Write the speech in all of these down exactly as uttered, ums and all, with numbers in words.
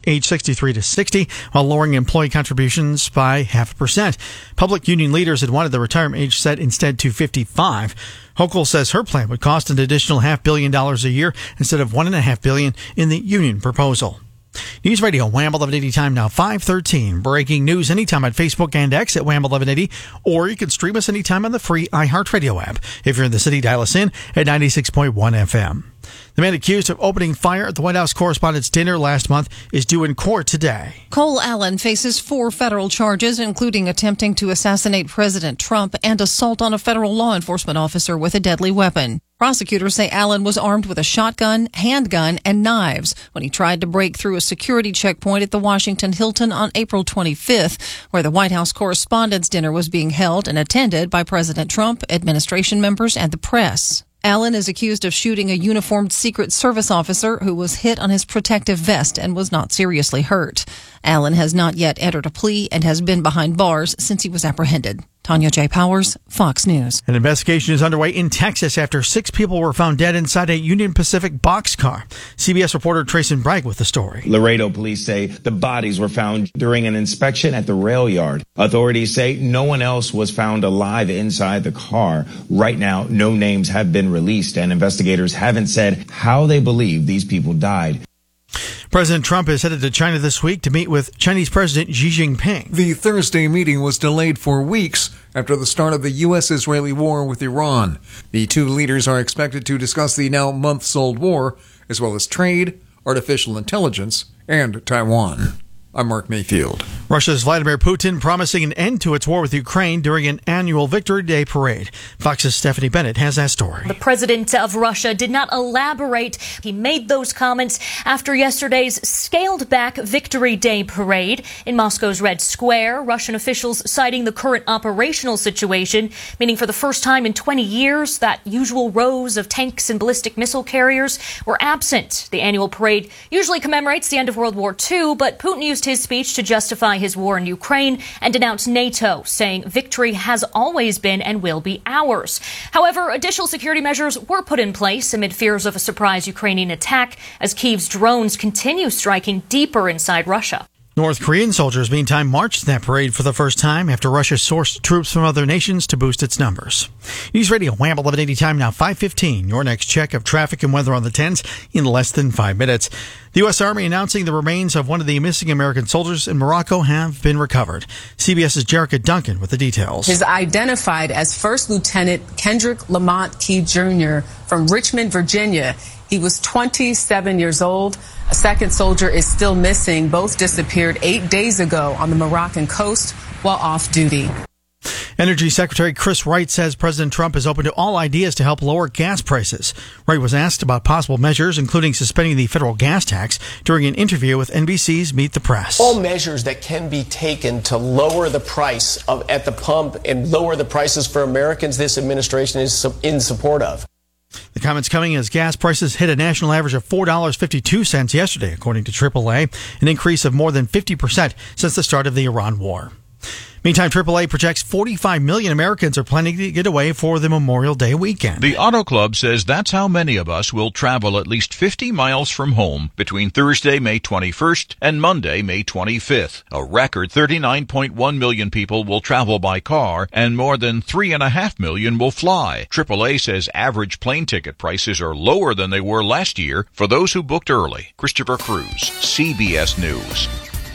age sixty-three to sixty, while lowering employee contributions by half a percent. Public union leaders had wanted the retirement age set instead to fifty-five. Hochul says her plan would cost an additional half billion dollars a year instead of one and a half billion in the union proposal. News Radio, Wham eleven eighty, time now five thirteen. Breaking news anytime on Facebook and X at Wham eleven eighty, or you can stream us anytime on the free iHeartRadio app. If you're in the city, dial us in at ninety-six point one F M. The man accused of opening fire at the White House Correspondents' Dinner last month is due in court today. Cole Allen faces four federal charges, including attempting to assassinate President Trump and assault on a federal law enforcement officer with a deadly weapon. Prosecutors say Allen was armed with a shotgun, handgun, and knives when he tried to break through a security checkpoint at the Washington Hilton on April twenty-fifth, where the White House Correspondents' Dinner was being held and attended by President Trump, administration members, and the press. Allen is accused of shooting a uniformed Secret Service officer who was hit on his protective vest and was not seriously hurt. Allen has not yet entered a plea and has been behind bars since he was apprehended. Tanya J. Powers, Fox News. An investigation is underway in Texas after six people were found dead inside a Union Pacific boxcar. C B S reporter Trayson Bragg with the story. Laredo police say the bodies were found during an inspection at the rail yard. Authorities say no one else was found alive inside the car. Right now, no names have been released, and investigators haven't said how they believe these people died. President Trump is headed to China this week to meet with Chinese President Xi Jinping. The Thursday meeting was delayed for weeks after the start of the U S Israeli war with Iran. The two leaders are expected to discuss the now months-old war, as well as trade, artificial intelligence, and Taiwan. I'm Mark Mayfield. Russia's Vladimir Putin promising an end to its war with Ukraine during an annual Victory Day parade. Fox's Stephanie Bennett has that story. The president of Russia did not elaborate. He made those comments after yesterday's scaled-back Victory Day parade in Moscow's Red Square. Russian officials citing the current operational situation, meaning for the first time in twenty years, that usual rows of tanks and ballistic missile carriers were absent. The annual parade usually commemorates the end of World War Two, but Putin used his speech to justify his war in Ukraine and denounced NATO, saying victory has always been and will be ours. However, additional security measures were put in place amid fears of a surprise Ukrainian attack as Kyiv's drones continue striking deeper inside Russia. North Korean soldiers, meantime, marched in that parade for the first time after Russia sourced troops from other nations to boost its numbers. News Radio, Wham eleven eighty, time now five fifteen. Your next check of traffic and weather on the tens in less than five minutes. The U S. Army announcing the remains of one of the missing American soldiers in Morocco have been recovered. CBS's Jerica Duncan with the details. Is identified as First Lieutenant Kendrick Lamont Key Junior from Richmond, Virginia. He was twenty-seven years old. A second soldier is still missing. Both disappeared eight days ago on the Moroccan coast while off duty. Energy Secretary Chris Wright says President Trump is open to all ideas to help lower gas prices. Wright was asked about possible measures, including suspending the federal gas tax, during an interview with N B C's Meet the Press. All measures that can be taken to lower the price of, at the pump and lower the prices for Americans, this administration is in support of. The comments coming as gas prices hit a national average of four dollars and fifty-two cents yesterday, according to triple A, an increase of more than fifty percent since the start of the Iran war. Meantime, triple A projects forty-five million Americans are planning to get away for the Memorial Day weekend. The Auto Club says that's how many of us will travel at least fifty miles from home between Thursday, May twenty-first and Monday, May twenty-fifth. A record thirty-nine point one million people will travel by car and more than three point five million will fly. triple A says average plane ticket prices are lower than they were last year for those who booked early. Christopher Cruz, C B S News.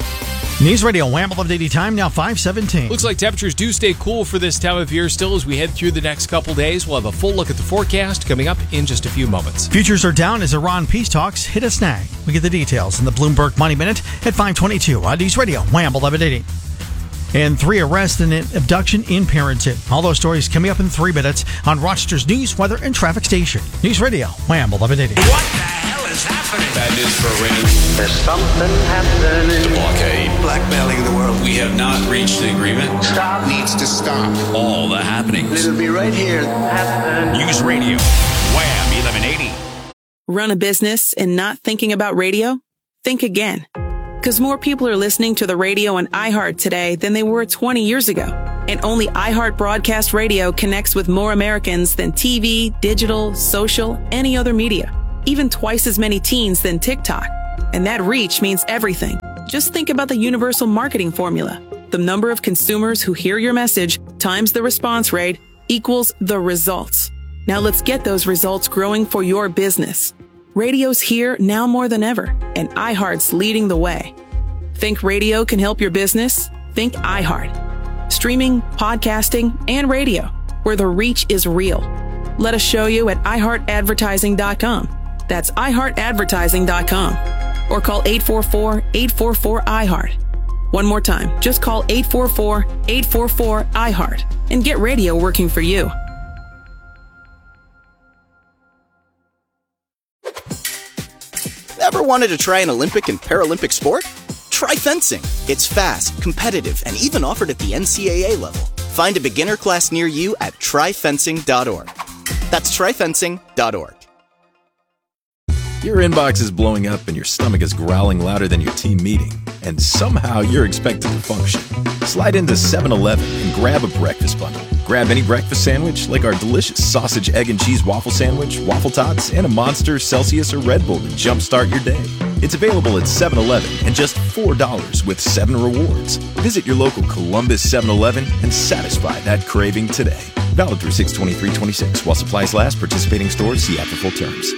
News Radio, Wham eleven eighty, time now five seventeen. Looks like temperatures do stay cool for this time of year still as we head through the next couple days. We'll have a full look at the forecast coming up in just a few moments. Futures are down as Iran peace talks hit a snag. We get the details in the Bloomberg Money Minute at five twenty-two on News Radio, Wham eleven eighty. And three arrests and an abduction in Parenton. All those stories coming up in three minutes on Rochester's news, weather, and traffic station. News Radio, Wham eleven eighty. What the hell is happening? That is for real. There's something happening. The blockade. Blackmailing the world. We have not reached the agreement. Stop. Needs to stop. All the happenings. It'll be right here. Happen. News Radio, Wham eleven eighty. Run a business and not thinking about radio? Think again. Because more people are listening to the radio on iHeart today than they were twenty years ago. And only iHeart Broadcast Radio connects with more Americans than T V, digital, social, any other media. Even twice as many teens than TikTok. And that reach means everything. Just think about the universal marketing formula. The number of consumers who hear your message times the response rate equals the results. Now let's get those results growing for your business. Radio's here now more than ever, and iHeart's leading the way. Think radio can help your business? Think iHeart. Streaming, podcasting, and radio, where the reach is real. Let us show you at i heart advertising dot com. That's i heart advertising dot com. Or call eight four four, eight four four, iHeart. One more time, just call eight four four, eight four four, iHeart and get radio working for you. Ever wanted to try an Olympic and Paralympic sport? Try fencing. It's fast, competitive, and even offered at the N C double A level. Find a beginner class near you at try fencing dot org. That's try fencing dot org. Your inbox is blowing up and your stomach is growling louder than your team meeting, and somehow you're expected to function. Slide into seven eleven and grab a breakfast bundle. Grab any breakfast sandwich like our delicious sausage, egg, and cheese waffle sandwich, waffle tots, and a Monster, Celsius, or Red Bull to jumpstart your day. It's available at seven eleven and just four dollars with seven rewards. Visit your local Columbus seven eleven and satisfy that craving today. Valid through six twenty-three twenty-six. While supplies last, participating stores see app for full terms.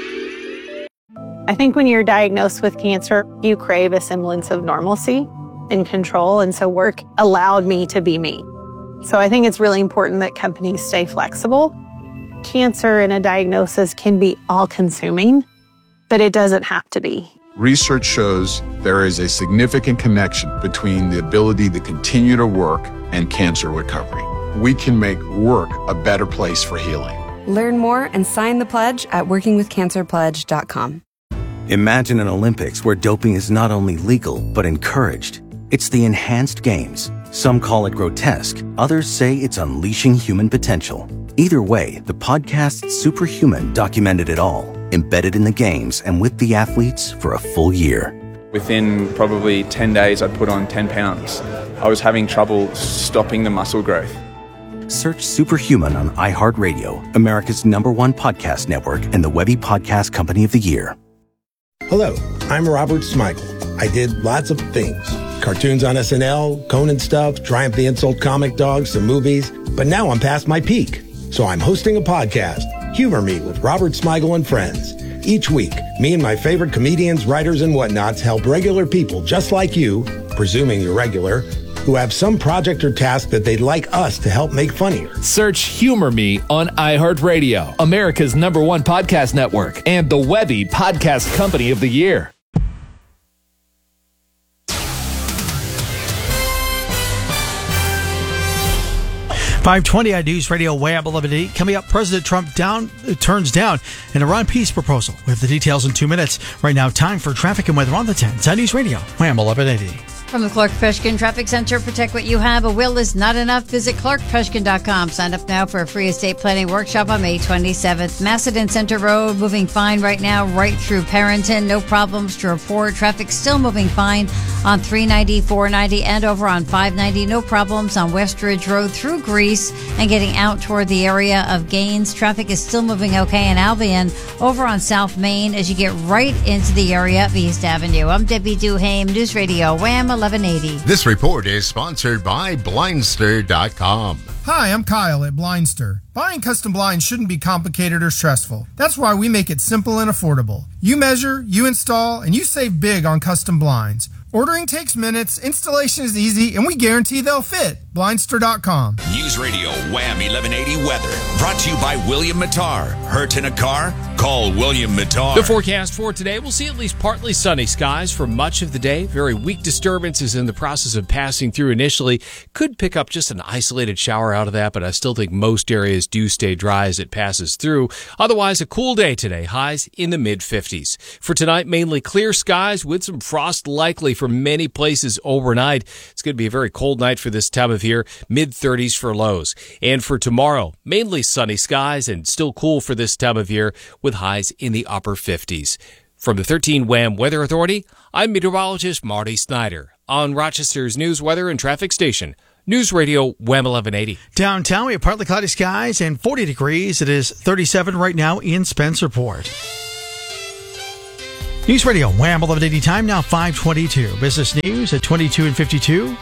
I think when you're diagnosed with cancer, you crave a semblance of normalcy and control. And so work allowed me to be me. So I think it's really important that companies stay flexible. Cancer and a diagnosis can be all-consuming, but it doesn't have to be. Research shows there is a significant connection between the ability to continue to work and cancer recovery. We can make work a better place for healing. Learn more and sign the pledge at working with cancer pledge dot com. Imagine an Olympics where doping is not only legal, but encouraged. It's the enhanced games. Some call it grotesque. Others say it's unleashing human potential. Either way, the podcast Superhuman documented it all, embedded in the games and with the athletes for a full year. Within probably ten days, I'd put on ten pounds. I was having trouble stopping the muscle growth. Search Superhuman on iHeartRadio, America's number one podcast network and the Webby Podcast Company of the Year. Hello, I'm Robert Smigel. I did lots of things. Cartoons on S N L, Conan stuff, Triumph the Insult comic dogs, some movies. But now I'm past my peak. So I'm hosting a podcast, Humor Me with Robert Smigel and Friends. Each week, me and my favorite comedians, writers, and whatnots help regular people just like you, presuming you're regular, who have some project or task that they'd like us to help make funnier. Search Humor Me on iHeartRadio, America's number one podcast network, and the Webby Podcast Company of the Year. five twenty on News Radio Wham eleven eighty. Coming up, President Trump down uh, turns down an Iran peace proposal. We have the details in two minutes. Right now, time for traffic and weather on the tens on News Radio Wham eleven eighty. From the Clark Peshkin Traffic Center, protect what you have. A will is not enough. Visit clark peshkin dot com. Sign up now for a free estate planning workshop on May twenty-seventh. Macedon Center Road moving fine right now, right through Parrington. No problems to report. Traffic still moving fine on three ninety, four ninety, and over on five ninety. No problems on West Ridge Road through Greece and getting out toward the area of Gaines. Traffic is still moving okay in Albion over on South Main as you get right into the area of East Avenue. I'm Debbie Duhame, News Radio Wham eleven eighty. This report is sponsored by Blindster dot com. Hi, I'm Kyle at Blindster. Buying custom blinds shouldn't be complicated or stressful. That's why we make it simple and affordable. You measure, you install, and you save big on custom blinds. Ordering takes minutes, installation is easy, and we guarantee they'll fit. Blindster dot com. News Radio Wham eleven eighty weather. Brought to you by William Mattar. Hurt in a car? Call William Mattar. The forecast for today, we'll see at least partly sunny skies for much of the day. Very weak disturbances in the process of passing through initially. Could pick up just an isolated shower out of that, but I still think most areas do stay dry as it passes through. Otherwise, a cool day today. Highs in the mid fifties. For tonight, mainly clear skies with some frost likely for many places overnight. It's going to be a very cold night for this time of year. mid thirties for lows. And for tomorrow, mainly sunny skies and still cool for this time of year with highs in the upper fifties. From the thirteen Wham Weather Authority, I'm meteorologist Marty Snyder on Rochester's News, Weather, and Traffic Station. News Radio Wham eleven eighty. Downtown, we have partly cloudy skies and forty degrees. It is thirty-seven right now in Spencerport. News Radio, Wham eleven eighty time, now five twenty-two. Business news at twenty-two and fifty-two.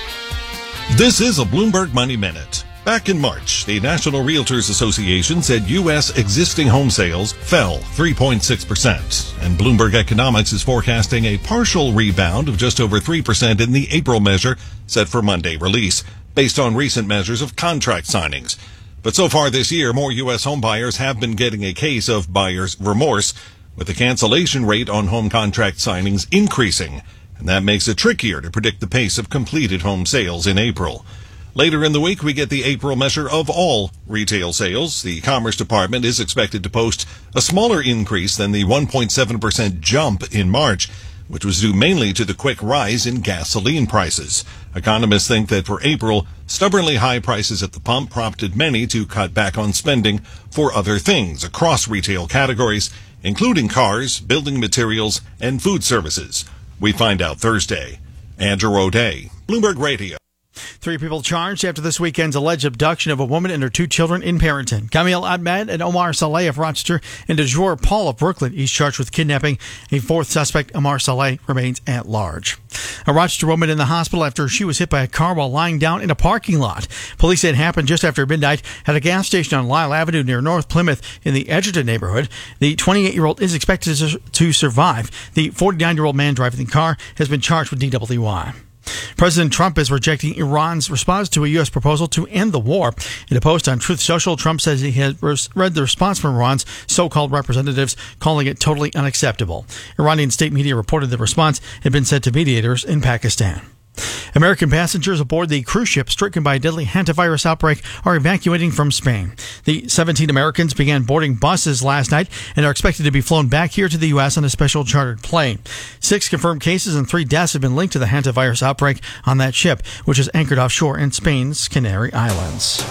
This is a Bloomberg Money Minute. Back in March, the National Realtors Association said U S existing home sales fell three point six percent, and Bloomberg Economics is forecasting a partial rebound of just over three percent in the April measure set for Monday release, based on recent measures of contract signings. But so far this year, more U S home buyers have been getting a case of buyer's remorse, with the cancellation rate on home contract signings increasing, and that makes it trickier to predict the pace of completed home sales in April. Later in the week, we get the April measure of all retail sales. The Commerce Department is expected to post a smaller increase than the one point seven percent jump in March, which was due mainly to the quick rise in gasoline prices. Economists think that for April, stubbornly high prices at the pump prompted many to cut back on spending for other things across retail categories, including cars, building materials, and food services. We find out Thursday. Andrew O'Day, Bloomberg Radio. Three people charged after this weekend's alleged abduction of a woman and her two children in Parenton. Kamil Ahmed and Omar Saleh of Rochester and Dejor Paul of Brooklyn, each charged with kidnapping. A fourth suspect, Omar Saleh, remains at large. A Rochester woman in the hospital after she was hit by a car while lying down in a parking lot. Police say it happened just after midnight at a gas station on Lyle Avenue near North Plymouth in the Edgerton neighborhood. The twenty-eight-year-old is expected to survive. The forty-nine-year-old man driving the car has been charged with D W I. President Trump is rejecting Iran's response to a U S proposal to end the war. In a post on Truth Social, Trump says he had read the response from Iran's so-called representatives, calling it totally unacceptable. Iranian state media reported the response had been sent to mediators in Pakistan. American passengers aboard the cruise ship stricken by a deadly hantavirus outbreak are evacuating from Spain. The seventeen Americans began boarding buses last night and are expected to be flown back here to the U S on a special chartered plane. Six confirmed cases and three deaths have been linked to the hantavirus outbreak on that ship, which is anchored offshore in Spain's Canary Islands.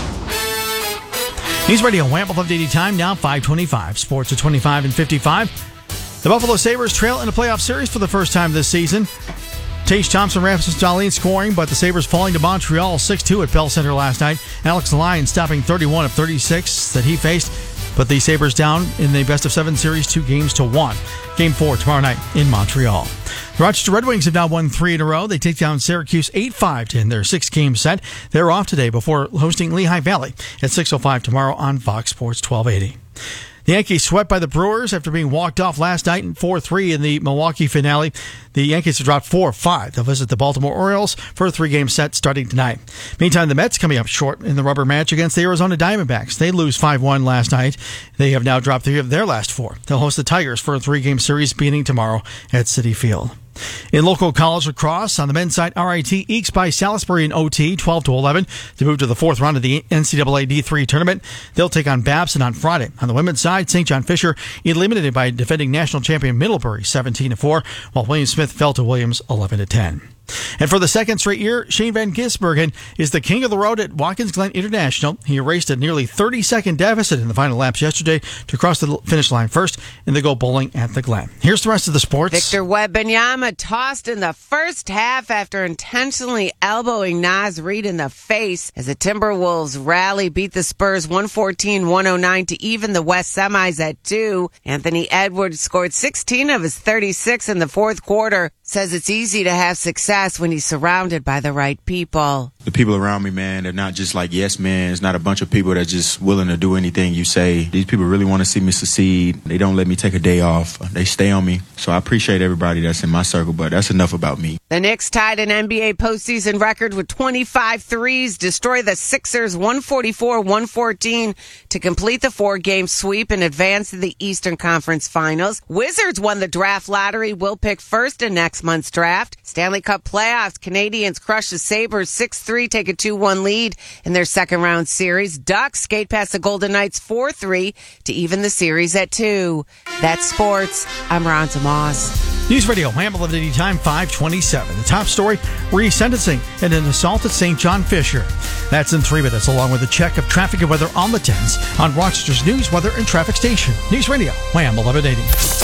News Radio, Wham eleven eighty time, now five twenty-five. Sports at twenty-five and fifty-five. The Buffalo Sabres trail in a playoff series for the first time this season. Tage Thompson, Rasmus Dahlin scoring, but the Sabres falling to Montreal six two at Bell Center last night. Alex Lyon stopping thirty-one of thirty-six that he faced, but the Sabres down in the best of seven series two games to one. Game four tomorrow night in Montreal. The Rochester Red Wings have now won three in a row. They take down Syracuse eight five to end their six-game set. They're off today before hosting Lehigh Valley at six oh five tomorrow on Fox Sports twelve eighty. The Yankees swept by the Brewers after being walked off last night in four three in the Milwaukee finale. The Yankees have dropped four five. They'll visit the Baltimore Orioles for a three-game set starting tonight. Meantime, the Mets coming up short in the rubber match against the Arizona Diamondbacks. They lose five one last night. They have now dropped three of their last four. They'll host the Tigers for a three-game series beginning tomorrow at Citi Field. In local college lacrosse, on the men's side, R I T ekes by Salisbury in O T twelve to eleven to move to the fourth round of the N C double A D three tournament. They'll take on Babson on Friday. On the women's side, Saint John Fisher eliminated by defending national champion Middlebury seventeen to four, while William Smith fell to Williams eleven to ten. And for the second straight year, Shane Van Gisbergen is the king of the road at Watkins Glen International. He erased a nearly thirty-second deficit in the final laps yesterday to cross the finish line first and they go bowling at the Glen. Here's the rest of the sports. Victor Wembanyama tossed in the first half after intentionally elbowing Naz Reid in the face as the Timberwolves rally beat the Spurs one fourteen one oh nine to even the West semis at two. Anthony Edwards scored sixteen of his thirty-six in the fourth quarter. Says it's easy to have success when he's surrounded by the right people. The people around me, man, they're not just like yes men. It's not a bunch of people that are just willing to do anything you say. These people really want to see me succeed. They don't let me take a day off. They stay on me. So I appreciate everybody that's in my circle, but that's enough about me. The Knicks tied an N B A postseason record with twenty-five threes, destroy the Sixers one forty-four one fourteen to complete the four-game sweep and advance to the Eastern Conference Finals. Wizards won the draft lottery, will pick first in next month's draft. Stanley Cup playoffs, Canadians crush the Sabres six three, take a two one lead in their second round series. Ducks skate past the Golden Knights four three to even the series at two. That's sports. I'm Ronza Moss. News Radio, Wham eleven eighty time, five twenty-seven. The top story, resentencing and an assault at Saint John Fisher. That's in three minutes, along with a check of traffic and weather on the tens on Rochester's News, Weather, and Traffic Station. News Radio, Wham eleven eighty.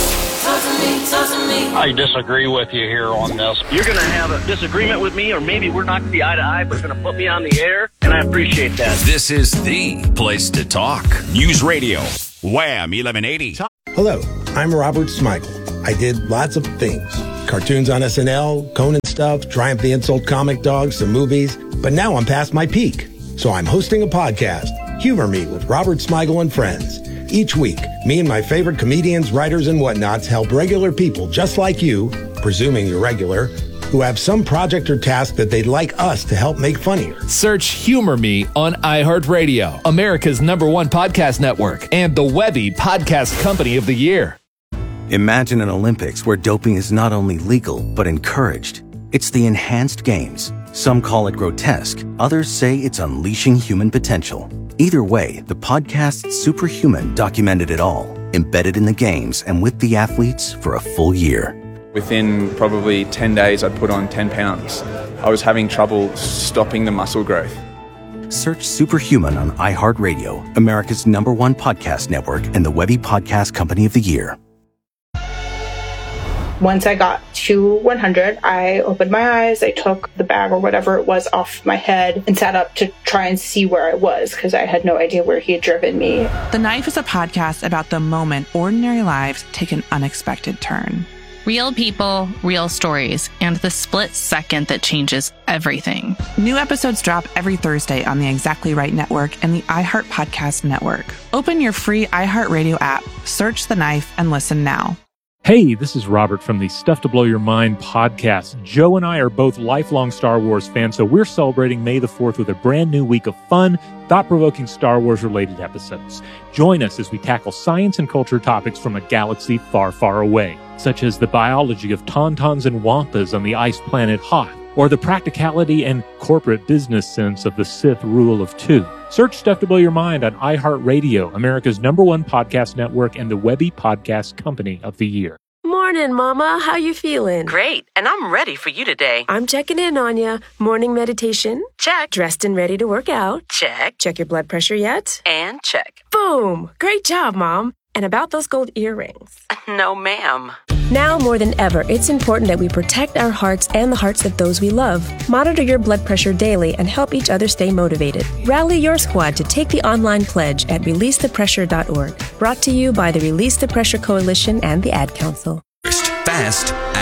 I disagree with you here on this. You're going to have a disagreement with me, or maybe we're not going to be eye to eye, but it's going to put me on the air, and I appreciate that. This is the place to talk. News Radio, Wham eleven eighty. Hello, I'm Robert Smigel. I did lots of things. Cartoons on S N L, Conan stuff, Triumph the Insult Comic Dog, some movies. But now I'm past my peak. So I'm hosting a podcast, Humor Me with Robert Smigel and Friends. Each week, me and my favorite comedians, writers, and whatnots help regular people just like you, presuming you're regular, who have some project or task that they'd like us to help make funnier. Search Humor Me on iHeartRadio, America's number one podcast network, and the Webby Podcast Company of the Year. Imagine an Olympics where doping is not only legal, but encouraged. It's the enhanced games. Some call it grotesque. Others say it's unleashing human potential. Either way, the podcast Superhuman documented it all, embedded in the games and with the athletes for a full year. Within probably ten days, I'd put on ten pounds. I was having trouble stopping the muscle growth. Search Superhuman on iHeartRadio, America's number one podcast network and the Webby Podcast Company of the Year. Once I got to one hundred, I opened my eyes, I took the bag or whatever it was off my head and sat up to try and see where I was because I had no idea where he had driven me. The Knife is a podcast about the moment ordinary lives take an unexpected turn. Real people, real stories, and the split second that changes everything. New episodes drop every Thursday on the Exactly Right Network and the iHeart Podcast Network. Open your free iHeartRadio app, search The Knife, and listen now. Hey, this is Robert from the Stuff to Blow Your Mind podcast. Joe and I are both lifelong Star Wars fans, so we're celebrating May the fourth with a brand new week of fun, thought-provoking Star Wars-related episodes. Join us as we tackle science and culture topics from a galaxy far, far away, such as the biology of tauntauns and wampas on the ice planet Hoth, or the practicality and corporate business sense of the Sith rule of two. Search Stuff to Blow Your Mind on iHeartRadio, America's number one podcast network and the Webby Podcast Company of the Year. Morning, Mama. How you feeling? Great, and I'm ready for you today. I'm checking in on you. Morning meditation? Check. Dressed and ready to work out? Check. Check your blood pressure yet? And check. Boom! Great job, Mom. And about those gold earrings? No, ma'am. Now more than ever, it's important that we protect our hearts and the hearts of those we love. Monitor your blood pressure daily and help each other stay motivated. Rally your squad to take the online pledge at release the pressure dot org. Brought to you by the Release the Pressure Coalition and the Ad Council. Fast